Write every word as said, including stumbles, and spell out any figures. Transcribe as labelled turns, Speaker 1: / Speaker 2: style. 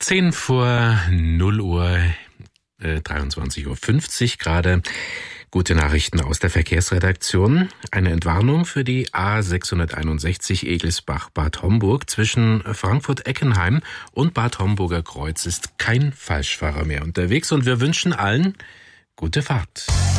Speaker 1: Zehn vor null Uhr, äh, dreiundzwanzig Uhr fünfzig gerade. Gute Nachrichten aus der Verkehrsredaktion. Eine Entwarnung für die A sechshunderteinundsechzig Egelsbach-Bad Homburg zwischen Frankfurt-Eckenheim und Bad Homburger Kreuz ist kein Falschfahrer mehr unterwegs und wir wünschen allen gute Fahrt.